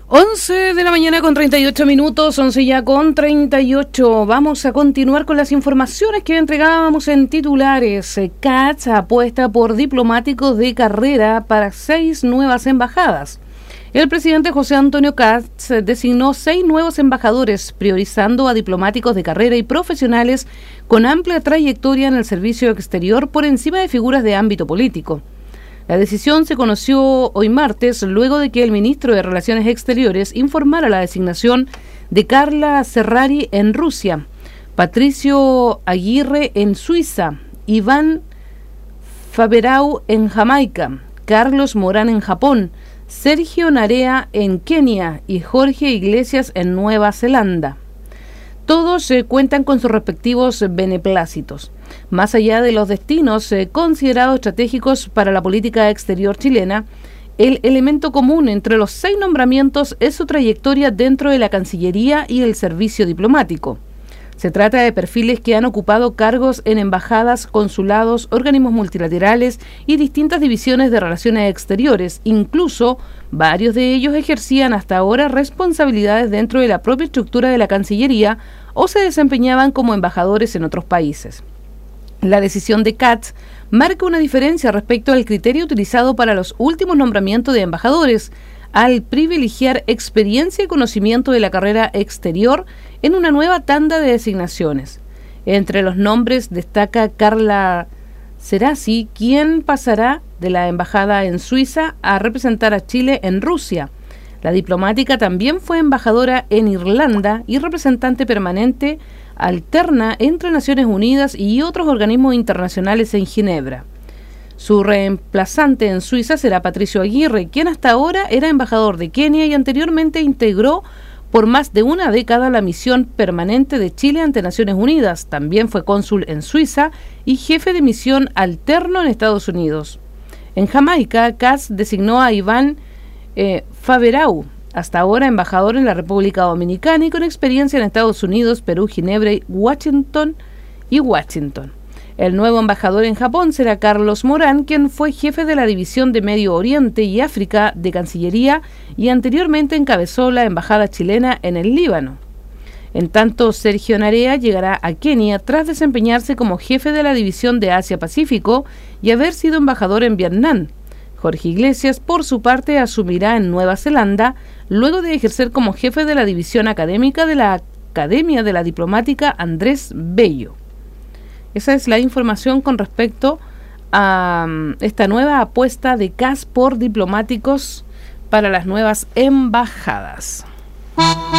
11 de la mañana con 38 minutos, 11 ya con 38. Vamos a continuar con las informaciones que entregábamos en titulares. Katz apuesta por diplomáticos de carrera para 6 nuevas embajadas. El presidente José Antonio Katz designó 6 nuevos embajadores, priorizando a diplomáticos de carrera y profesionales con amplia trayectoria en el servicio exterior por encima de figuras de ámbito político. La decisión se conoció hoy martes, luego de que el ministro de Relaciones Exteriores informara la designación de Carla Serrari en Rusia, Patricio Aguirre en Suiza, Iván Faberau en Jamaica, Carlos Morán en Japón, Sergio Narea en Kenia y Jorge Iglesias en Nueva Zelanda. Todos cuentan con sus respectivos beneplácitos. Más allá de los destinos considerados estratégicos para la política exterior chilena, el elemento común entre los 6 nombramientos es su trayectoria dentro de la Cancillería y el servicio diplomático. Se trata de perfiles que han ocupado cargos en embajadas, consulados, organismos multilaterales y distintas divisiones de relaciones exteriores. Incluso, varios de ellos ejercían hasta ahora responsabilidades dentro de la propia estructura de la Cancillería o se desempeñaban como embajadores en otros países. La decisión de Katz marca una diferencia respecto al criterio utilizado para los últimos nombramientos de embajadores, al privilegiar experiencia y conocimiento de la carrera exterior en una nueva tanda de designaciones. Entre los nombres destaca Carla Serrari, quien pasará de la embajada en Suiza a representar a Chile en Rusia. La diplomática también fue embajadora en Irlanda y representante permanente alterna entre Naciones Unidas y otros organismos internacionales en Ginebra. Su reemplazante en Suiza será Patricio Aguirre, quien hasta ahora era embajador de Kenia y anteriormente integró por más de una década la misión permanente de Chile ante Naciones Unidas. También fue cónsul en Suiza y jefe de misión alterno en Estados Unidos. En Jamaica, Katz designó a Iván Faberau, hasta ahora embajador en la República Dominicana y con experiencia en Estados Unidos, Perú, Ginebra y Washington. El nuevo embajador en Japón será Carlos Morán, quien fue jefe de la División de Medio Oriente y África de Cancillería y anteriormente encabezó la embajada chilena en el Líbano. En tanto, Sergio Narea llegará a Kenia tras desempeñarse como jefe de la División de Asia-Pacífico y haber sido embajador en Vietnam. Jorge Iglesias, por su parte, asumirá en Nueva Zelanda, luego de ejercer como jefe de la división académica de la Academia de la Diplomática Andrés Bello. Esa es la información con respecto a esta nueva apuesta de Katz por diplomáticos para las nuevas embajadas.